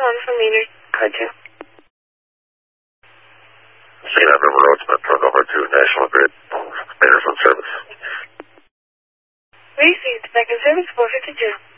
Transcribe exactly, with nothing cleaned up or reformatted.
calling from meter code two. State River Road, Metro over to National Grid. Meters on service. Received, second service four fifty-two.